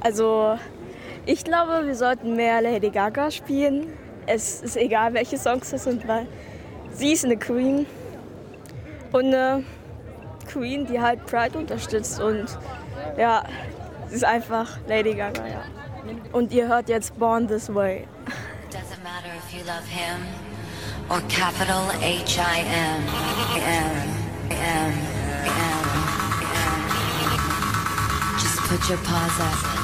Also, ich glaube, wir sollten mehr Lady Gaga spielen. Es ist egal, welche Songs es sind, weil sie ist eine Queen. Und eine Queen, die halt Pride unterstützt. Und ja, sie ist einfach Lady Gaga, ja. Und ihr hört jetzt Born This Way. Doesn't matter if you love him or capital H-I-M. Just put your paws up.